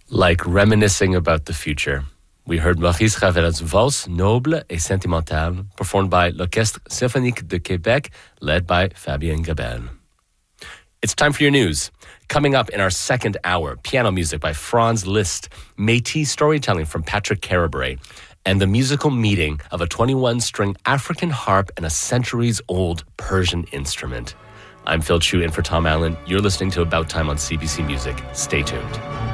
Like reminiscing about the future. We heard Maurice Ravel's Valse Noble et Sentimentale, performed by l'Orchestre Symphonique de Québec, led by Fabien Gabel. It's time for your news. Coming up in our second hour, piano music by Franz Liszt, Métis storytelling from Patrick Carabray, and the musical meeting of a 21-string African harp and a centuries-old Persian instrument. I'm Phil Chu in for Tom Allen. You're listening to About Time on CBC Music. Stay tuned.